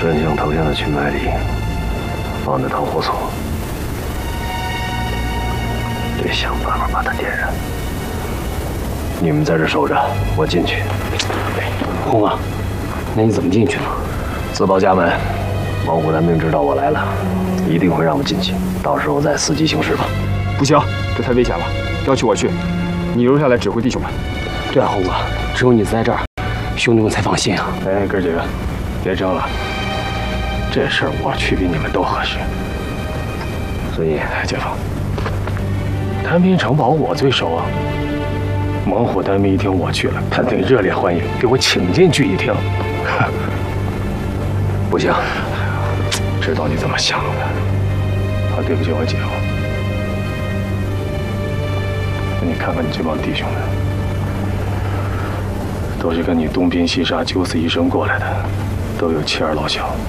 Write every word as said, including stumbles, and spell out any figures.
神像头像的裙摆里放着桃火索，得想办法把它点燃。你们在这守着，我进去。 红啊，那你怎么进去呢？ 自报家门，王虎单兵知道我来了，一定会让我进去。到时候再伺机行事吧。 不行，这太危险了，要去我去，你留下来指挥弟兄们。 对啊，红哥，只有你在这儿，兄弟们才放心啊。 哎，哥几个，别争了，这事儿我去比你们都合适。孙毅，解放。单兵城堡我最熟啊。猛虎单兵一听我去了，肯定热烈欢迎，给我请进聚义厅。不行，知道你怎么想的，怕对不起我姐夫。你看看你这帮弟兄们，都是跟你东拼西杀、九死一生过来的，都有妻儿老小。